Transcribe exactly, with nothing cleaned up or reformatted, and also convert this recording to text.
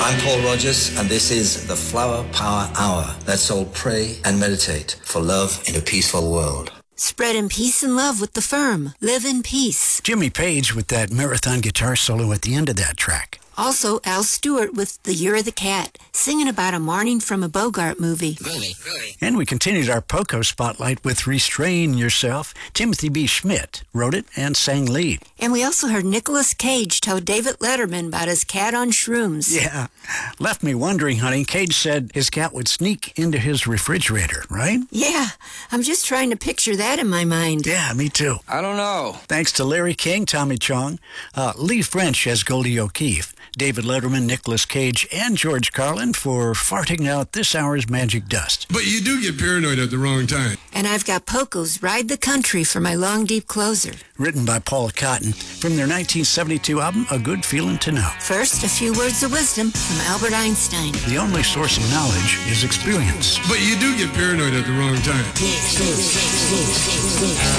I'm Paul Rogers, and this is the Flower Power Hour. Let's all pray and meditate for love in a peaceful world. Spread in peace and love with the Firm. Live in peace. Jimmy Page with that marathon guitar solo at the end of that track. Also, Al Stewart with The Year of the Cat, singing about a morning from a Bogart movie. Really, really. And we continued our Poco spotlight with Restrain Yourself. Timothy B. Schmidt wrote it and sang lead. And we also heard Nicolas Cage tell David Letterman about his cat on shrooms. Yeah. Left me wondering, honey. Cage said his cat would sneak into his refrigerator, right? Yeah. I'm just trying to picture that in my mind. Yeah, me too. I don't know. Thanks to Larry King, Tommy Chong, uh, Lee French as Goldie O'Keefe, David Letterman, Nicolas Cage, and George Carlin for farting out this hour's magic dust. But you do get paranoid at the wrong time. And I've got Poco's Ride the Country for my long, deep closer. Written by Paul Cotton from their nineteen seventy-two album, A Good Feeling to Know. First, a few words of wisdom from Albert Einstein. The only source of knowledge is experience. But you do get paranoid at the wrong time.